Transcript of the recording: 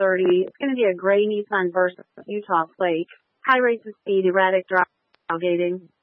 430. It's going to be a gray Nissan Versa, Utah plate. High rates of speed, erratic drive, tailgating.